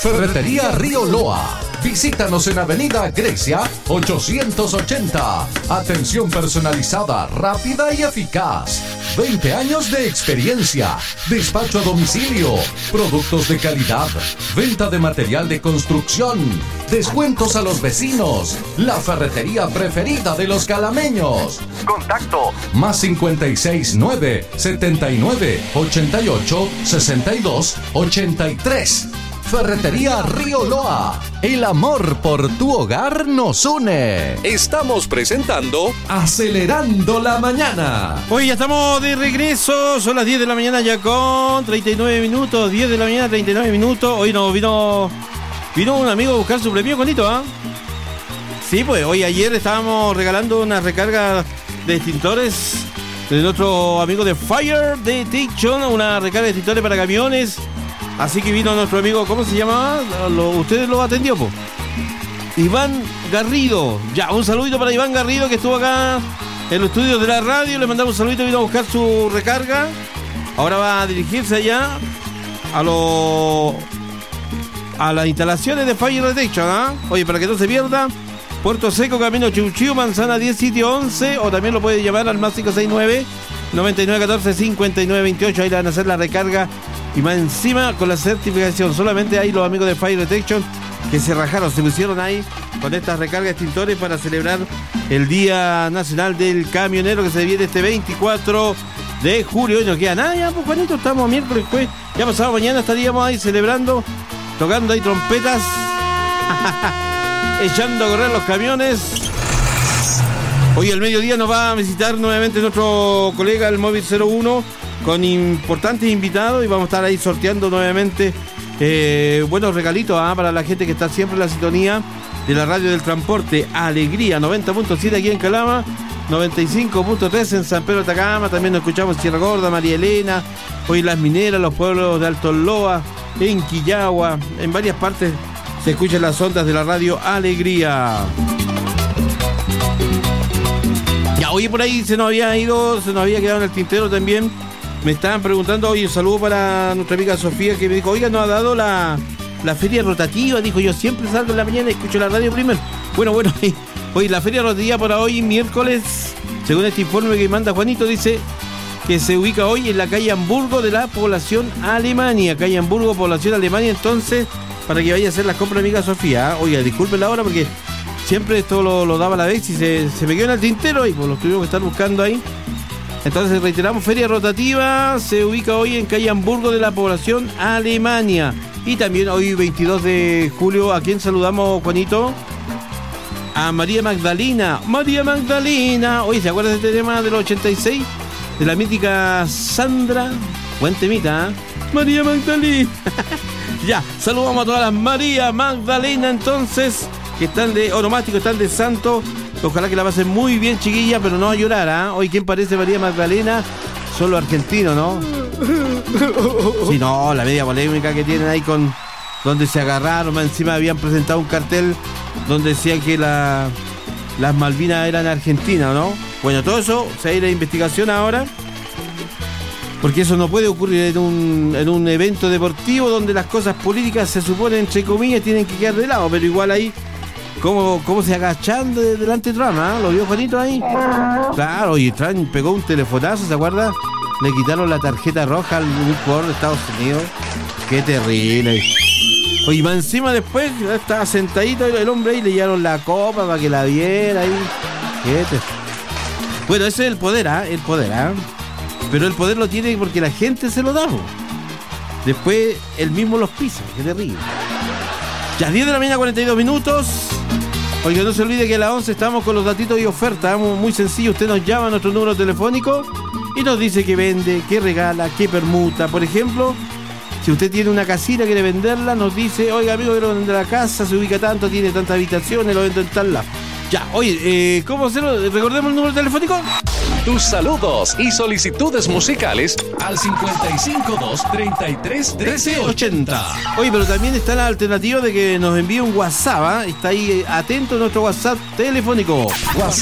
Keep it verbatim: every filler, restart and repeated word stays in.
Ferretería Río Loa. Visítanos en Avenida Grecia ochocientos ochenta. Atención personalizada, rápida y eficaz. veinte años de experiencia. Despacho a domicilio. Productos de calidad. Venta de material de construcción. Descuentos a los vecinos. La ferretería preferida de los calameños. Contacto más cincuenta y seis nueve setenta y nueve ochenta y ocho sesenta y dos ochenta y tres. Ferretería Río Loa. El amor por tu hogar nos une. Estamos presentando Acelerando la Mañana. Hoy ya estamos de regreso. Son las diez de la mañana ya con treinta y nueve minutos. diez de la mañana, treinta y nueve minutos. Hoy nos vino vino un amigo a buscar su premio, Juanito, ¿ah? ¿eh? Sí, pues hoy ayer estábamos regalando una recarga de extintores de nuestro amigo de Fire Detection, una recarga de extintores para camiones. Así que vino nuestro amigo, ¿cómo se llama? Lo, ¿Ustedes lo atendió, po? Iván Garrido. Ya, un saludito para Iván Garrido, que estuvo acá en los estudios de la radio. Le mandamos un saludito, vino a buscar su recarga. Ahora va a dirigirse allá a los a las instalaciones de Fire Detection, ¿ah? ¿eh? Oye, para que no se pierda, Puerto Seco, Camino Chuchiu, Manzana diez, sitio once, o también lo puede llamar al más cinco seis nueve, noventa y nueve catorce, cincuenta y nueve veintiocho. Ahí le van a hacer la recarga. Y más encima con la certificación. Solamente hay los amigos de Fire Detection que se rajaron, se pusieron ahí con estas recargas de extintores para celebrar el Día Nacional del Camionero, que se viene este veinticuatro de julio. Hoy no queda nada ya, pues Juanito, estamos miércoles, pues ya pasado mañana estaríamos ahí celebrando, tocando ahí trompetas, echando a correr los camiones. Hoy al mediodía nos va a visitar nuevamente nuestro colega el Móvil cero uno con importantes invitados y vamos a estar ahí sorteando nuevamente eh, buenos regalitos ¿ah? para la gente que está siempre en la sintonía de la radio del transporte. Alegría noventa punto siete aquí en Calama, noventa y cinco punto tres en San Pedro de Atacama. También nos escuchamos en Sierra Gorda, María Elena, hoy Las Mineras, los pueblos de Alto Loa, en Quillagua, en varias partes se escuchan las ondas de la radio Alegría. Ya, hoy por ahí se nos había ido, se nos había quedado en el tintero también. Me estaban preguntando, oye, un saludo para nuestra amiga Sofía, que me dijo, oiga, nos ha dado la, la feria rotativa. Dijo, yo siempre salgo en la mañana y escucho la radio primero. Bueno, bueno, hoy la feria rotativa para hoy, miércoles, según este informe que manda Juanito, dice que se ubica hoy en la calle Hamburgo de la población Alemania. Calle Hamburgo, población Alemania, entonces, para que vaya a hacer las compras, amiga Sofía. Oiga, disculpen la hora porque siempre esto lo, lo daba la vez y se, se me quedó en el tintero y pues lo tuvimos que estar buscando ahí. Entonces reiteramos, feria rotativa se ubica hoy en calle Hamburgo de la población Alemania. Y también hoy veintidós de julio, ¿a quién saludamos, Juanito? A María Magdalena. María Magdalena. Oye, ¿se acuerdan de este tema del ochenta y seis? De la mítica Sandra. Buen temita, ¿eh? María Magdalena. Ya, saludamos a todas las María Magdalena entonces, que están de onomástico, están de santo. Ojalá que la pasen muy bien, chiquilla, pero no a llorar, ¿ah? ¿eh? Hoy, ¿quién parece María Magdalena? Son los argentinos, ¿no? Sí, no, la media polémica que tienen ahí con donde se agarraron, más encima habían presentado un cartel donde decían que la, las Malvinas eran argentinas, ¿no? Bueno, todo eso se ha ido a investigación ahora, porque eso no puede ocurrir en un, en un evento deportivo donde las cosas políticas se supone, entre comillas, tienen que quedar de lado, pero igual ahí ¿Cómo, cómo se agachan de, delante de Trump? ¿eh? ¿Lo vio Juanito ahí? Claro, y Trump pegó un telefonazo, ¿se acuerda? Le quitaron la tarjeta roja al jugador de Estados Unidos. Qué terrible. Oye, más encima después estaba sentadito el hombre ahí, le llevaron la copa para que la viera ahí. ¿Qué te... Bueno, ese es el poder, ¿ah? ¿eh? El poder, ¿ah? ¿eh? Pero el poder lo tiene porque la gente se lo da. Después él mismo los pisa. Qué terrible. Ya diez de la mañana, cuarenta y dos minutos. Oiga, no se olvide que a las once estamos con los datitos y ofertas. Muy sencillo, usted nos llama a nuestro número telefónico y nos dice qué vende, qué regala, qué permuta. Por ejemplo, si usted tiene una casita, quiere venderla, nos dice, oiga amigo, quiero vender la casa, se ubica tanto, tiene tantas habitaciones, lo vendo en tal lado. Ya, oye, eh, ¿cómo hacerlo? ¿Recordemos el número telefónico? Tus saludos y solicitudes musicales al cincuenta y cinco dos treinta y tres trece ochenta. Oye, pero también está la alternativa de que nos envíe un WhatsApp, ¿eh? Está ahí atento a nuestro WhatsApp telefónico. WhatsApp